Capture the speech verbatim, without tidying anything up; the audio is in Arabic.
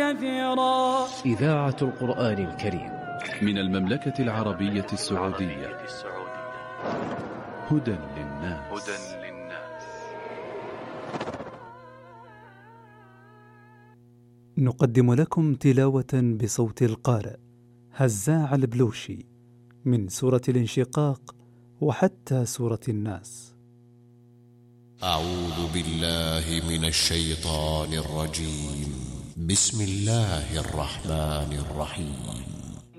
كثيرا. إذاعة القرآن الكريم من المملكة العربية السعودية. هدى للناس. نقدم لكم تلاوة بصوت القارئ هزاع البلوشي من سورة الانشقاق وحتى سورة الناس. أعوذ بالله من الشيطان الرجيم. بسم الله الرحمن الرحيم.